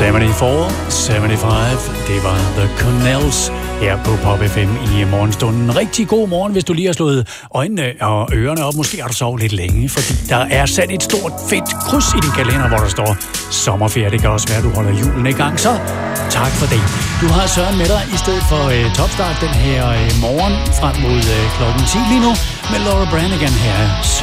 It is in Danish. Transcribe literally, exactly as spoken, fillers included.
syvoghalvfems, syvoghalvfems, det var The Connells her på Pop F M i morgenstunden. Rigtig god morgen, hvis du lige har slået øjnene og ørerne op. Måske har du sovet lidt længe, fordi der er sat et stort fedt kryds i din kalender, hvor der står sommerferie. Det kan også være, at du holder julen i gang, så tak for det. Du har Søren med dig i stedet for uh, Topstart den her uh, morgen frem mod uh, klokken ti lige nu med Laura Branigan her.